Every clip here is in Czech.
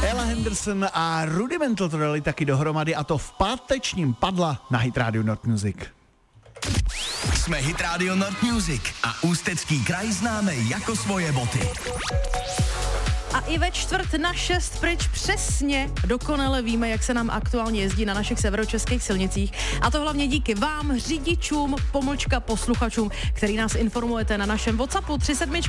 Ella Henderson a Rudimental to dali taky dohromady a to v pátečním Padla na Hit Radio North Music. Jsme Hit Radio North Music a Ústecký kraj známe jako svoje boty. A i ve 5:45 pryč přesně dokonale víme, jak se nám aktuálně jezdí na našich severočeských silnicích. A to hlavně díky vám, řidičům, posluchačům, který nás informujete na našem WhatsAppu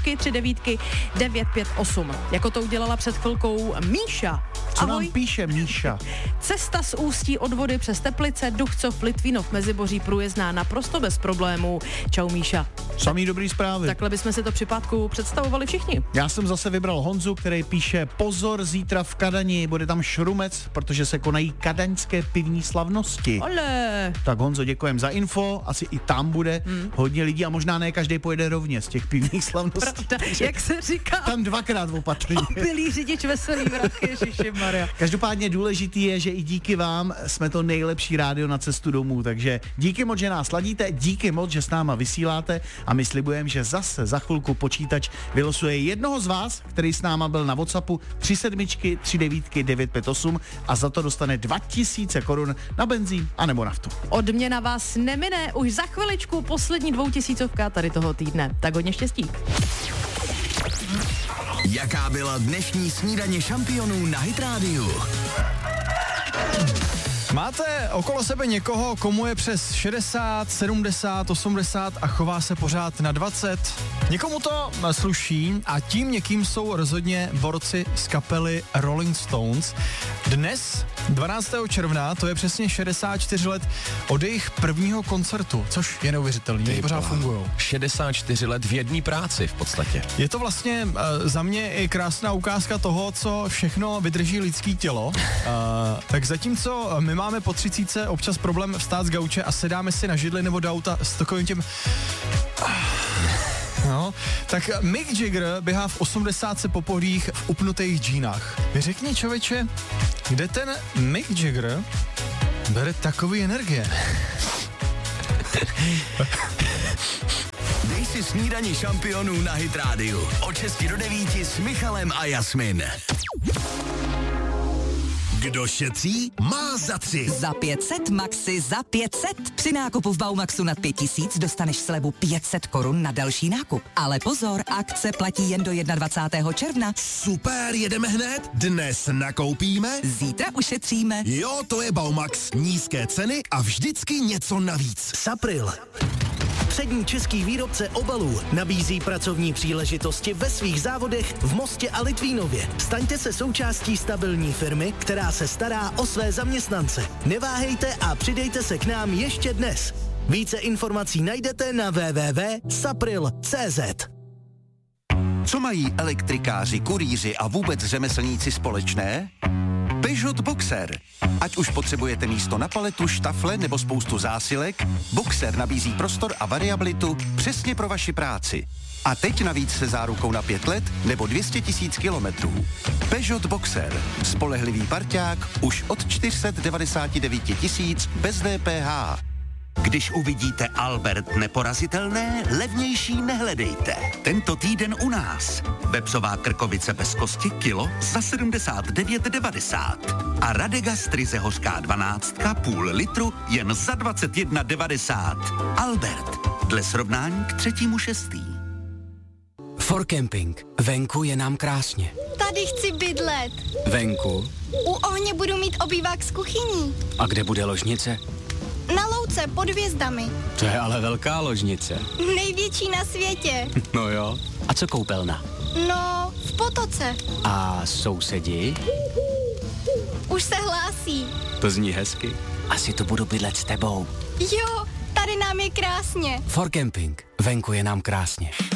37395958. Jako to udělala před chvilkou Míša. Co Ahoj. nám píše Míša? Cesta z Ústí od Vody přes Teplice, Duchcov, Litvínov, Meziboří průjezdná naprosto bez problémů. Čau Míša. Samý dobrý zprávy. Takhle bychom si to při pátku představovali všichni. Já jsem zase vybral Honzu, který píše pozor, zítra v Kadani, bude tam šrumec, protože se konají kadaňské pivní slavnosti. Ole. Tak Honzo, děkujem za info, asi i tam bude hodně lidí a možná ne každý pojede rovně z těch pivních slavností. Pravda, jak se říká. Tam dvakrát opatrně. Opilý řidič veselý vratky, ježišimaria. Každopádně důležitý je, že i díky vám jsme to nejlepší rádio na cestu domů, takže díky moc, že nás ladíte, díky moc, že s náma vysíláte a my slibujeme, že zase za chvilku počítač vylosuje jednoho z vás, který s náma byl na WhatsAppu 373395958 a za to dostane 2000 korun na benzín a nebo naftu. Odměna vás nemine, už za chviličku poslední 2000 tady toho týdne. Tak hodně štěstí. Jaká byla dnešní snídaně šampionů na Hit Radio? Máte okolo sebe někoho, komu je přes 60, 70, 80 a chová se pořád na 20? Někomu to sluší a tím někým jsou rozhodně borci z kapely Rolling Stones. Dnes, 12. června, to je přesně 64 let od jejich prvního koncertu, což je neuvěřitelný, pořád fungujou. 64 let v jedné práci v podstatě. Je to vlastně za mě i krásná ukázka toho, co všechno vydrží lidský tělo. Tak zatímco my máme po 30 občas problém vstát z gauče a sedáme si na židli nebo do auta s takovým tím... No, tak Mick Jagger běhá v 80 po pohodích v upnutých džínách. Vy řekni, člověče, kde ten Mick Jagger bere takový energie? Dej si snídaně šampionů na Hit Radio. Od 6 do 9 s Michalem a Jasmin. Kdo šetří, má za 3. Za 500 Maxi za 500. Při nákupu v Baumaxu nad 5000 dostaneš slevu 500 korun na další nákup. Ale pozor, akce platí jen do 21. června. Super, jedeme hned? Dnes nakoupíme? Zítra ušetříme. Jo, to je Baumax. Nízké ceny a vždycky něco navíc. Sapril. Přední český výrobce obalů nabízí pracovní příležitosti ve svých závodech v Mostě a Litvínově. Staňte se součástí stabilní firmy, která se stará o své zaměstnance. Neváhejte a přidejte se k nám ještě dnes. Více informací najdete na www.sapril.cz. Co mají elektrikáři, kurýři a vůbec řemeslníci společné? Peugeot Boxer. Ať už potřebujete místo na paletu, štafle nebo spoustu zásilek, Boxer nabízí prostor a variabilitu přesně pro vaši práci. A teď navíc se zárukou na 5 let nebo 200 000 kilometrů. Peugeot Boxer. Spolehlivý parťák už od 499 000 bez DPH. Když uvidíte Albert neporazitelné, levnější nehledejte. Tento týden u nás. Vepsová krkovice bez kosti kilo za 79,90. A Radegast ryze hořká 12 půl litru jen za 21,90. Albert. Dle srovnání k 3.6. For Camping. Venku je nám krásně. Tady chci bydlet. Venku? U ohně budu mít obývák s kuchyní. A kde bude ložnice? Na louce pod hvězdami. To je ale velká ložnice. Největší na světě. No jo. A co koupelna? No, v potoce. A sousedi? Už se hlásí. To zní hezky. Asi tu budu bydlet s tebou. Jo, tady nám je krásně. For Camping. Venku je nám krásně.